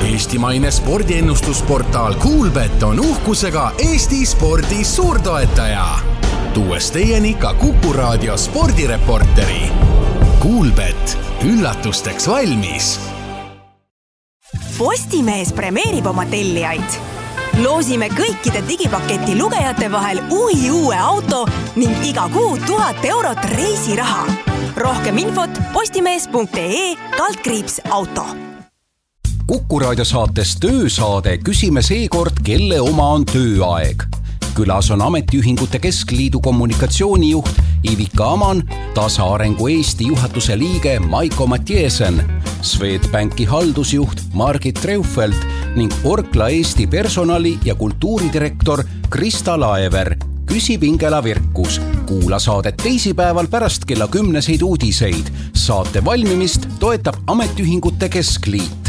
Eestimaine spordiennustusportaal Kuulbet on uhkusega Eesti spordi suurtoetaja. Tuues teieni ka Kuku Raadio spordireporteri. Kuulbet, üllatusteks valmis. Postimees premeerib oma tellijaid. Loosime kõikide digipaketi lugejate vahel uue auto ning iga kuu 1000 eurot reisiraha. Rohkem infot postimees.ee/auto. Kuku Raadio saates Töösaade küsime seekord, kelle oma on tööaeg. Külas on Ametiühingute Keskliidu kommunikatsioonijuht Ivika Aman, Tasaarengu Eesti juhatuse liige Maiko Mattiesen, Swedbanki haldusjuht Margit Treufeld ning Orkla Eesti personali- ja kultuuridirektor Krista Laever. Küsib Ingela Virkus. Kuula saadet teisipäeval pärast kella 10 uudiseid. Saate valmimist toetab Ametiühingute Keskliit.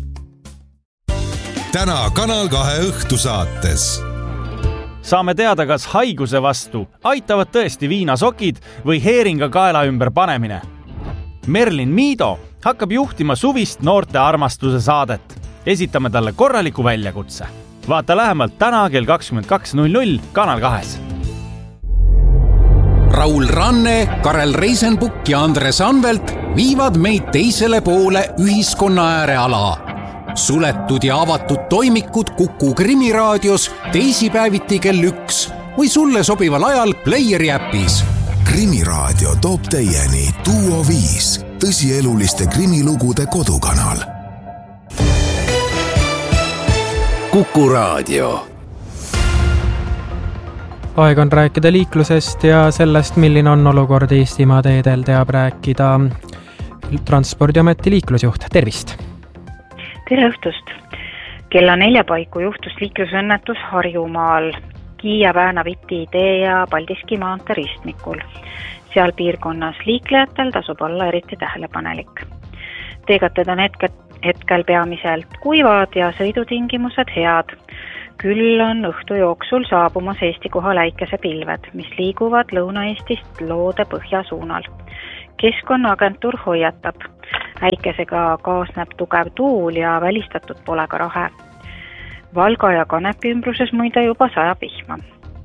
Täna Kanal 2 õhtusaates. Saame teada, kas haiguse vastu aitavad tõesti viinasokid või heeringa kaela ümber panemine. Merlin Miido hakkab juhtima suvist noorte armastuse saadet. Esitame talle korraliku väljakutse. Vaata lähemalt täna kell 22.00 Kanal 2. Raul Ranne, Karel Reisenbuk ja Andres Anvelt viivad meid teisele poole ühiskonna ääreala. Suletud ja avatud toimikud Kuku Krimiraadios teisipäeviti kell 1 või sulle sobival ajal Playeri äpis. Krimiraadio toob teieni Duo 5, tõsieluliste krimilugude kodukanal. Kuku Raadio. Aeg on rääkida liiklusest ja sellest, milline on olukord Eestimaa teedel, teab rääkida Transpordiameti liiklusjuht. Tervist! Tere õhtust! Kella 4 paiku juhtus liiklusõnnetus Harjumaal, Kiia-Vääna-Viti tee ja Paldiski maantee ristmikul. Seal piirkonnas liiklejatel tasub olla eriti tähelepanelik. Teegated on hetkel peamiselt kuivad ja sõidutingimused head. Küll on õhtu jooksul saabumas Eesti kohal äikesepilved, mis liiguvad Lõuna-Eestist Loode põhja suunal. Keskkonnaagentuur hoiatab. Äikesega kaasneb tugev tuul ja välistatud pole ka rahe. Valga ja Kanepi ümbruses muide juba sajab vihma.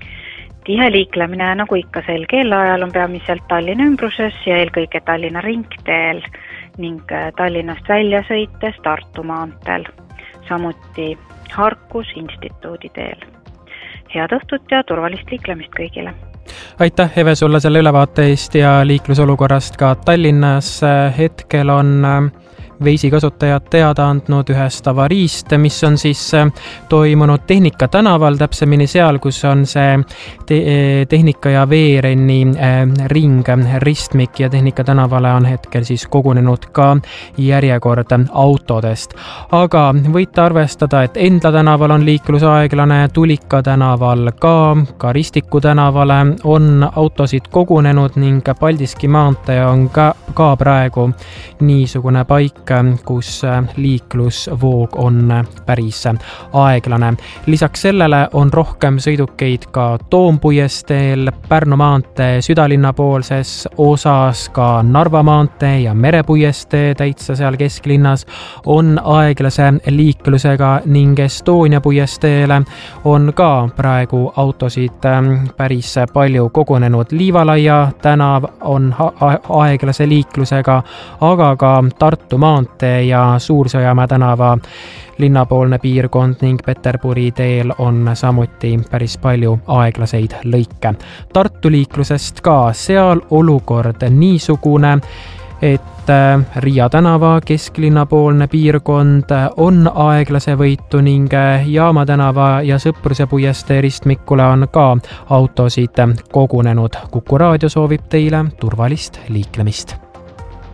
Tihe liiklemine nagu ikka sel kellaajal on peamiselt Tallinna ümbruses ja eelkõige Tallinna ringteel ning Tallinnast välja sõites Tartu maanteel. Samuti Harkus instituudi teel. Head õhtut ja turvalist liiklemist kõigile. Aitäh, Eve, sulle selle ülevaate eest ja liiklusolukorrast ka Tallinnas. Hetkel on veisikasutajad teada andnud ühest avariist, mis on siis toimunud Tehnika tänaval, täpsemini seal, kus on see Tehnika ja Veerenni ring ristmik ja Tehnika tänavale on hetkel siis kogunenud ka järjekord autodest. Aga võite arvestada, et Endla tänaval on liiklus aeglane, Tulika tänaval ka Ristiku tänavale on autosid kogunenud ning Paldiski maantee on ka praegu niisugune paik, kus liiklusvoog on päris aeglane. Lisaks sellele on rohkem sõidukeid ka Toompuiesteel, Pärnu maantee südalinna poolses osas, ka Narva maantee ja Merepuiestee täitsa seal kesklinnas on aeglase liiklusega ning Estonia puiesteele on ka praegu autosid päris palju kogunenud. Liivalaia tänav on aeglase liiklusega, aga ka Tartu maantee ja Suur-Sõjamäe tänava linnapoolne piirkond ning Peterburi teel on samuti päris palju aeglaseid lõike. Tartu liiklusest ka seal olukord niisugune, et Riia tänava kesklinnapoolne piirkond on aeglase võitu ning Jaama tänava ja Sõpruse puiestee ristmikule on ka autosid kogunenud. Kuku Raadio soovib teile turvalist liiklemist.